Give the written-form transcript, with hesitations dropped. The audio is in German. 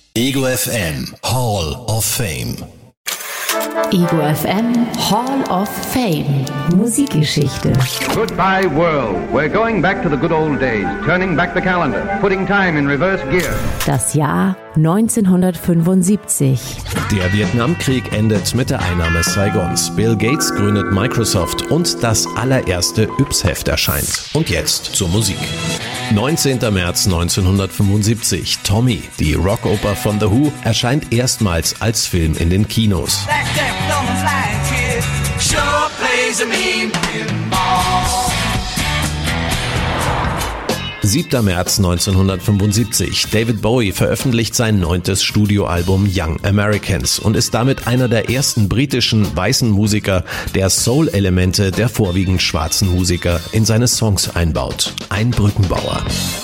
Ego FM Hall of Fame. Ego FM Hall of Fame. Musikgeschichte. Goodbye world. We're going back to the good old days, turning back the calendar, putting time in reverse gear. Das Jahr 1975. Der Vietnamkrieg endet mit der Einnahme Saigons. Bill Gates gründet Microsoft und das allererste Yps-Heft erscheint. Und jetzt zur Musik. 19. März 1975. Tommy, die Rockoper von The Who, erscheint erstmals als Film in den Kinos. 7. März 1975. David Bowie veröffentlicht sein 9. Studioalbum Young Americans und ist damit einer der ersten britischen weißen Musiker, der Soul-Elemente der vorwiegend schwarzen Musiker in seine Songs einbaut. Ein Brückenbauer.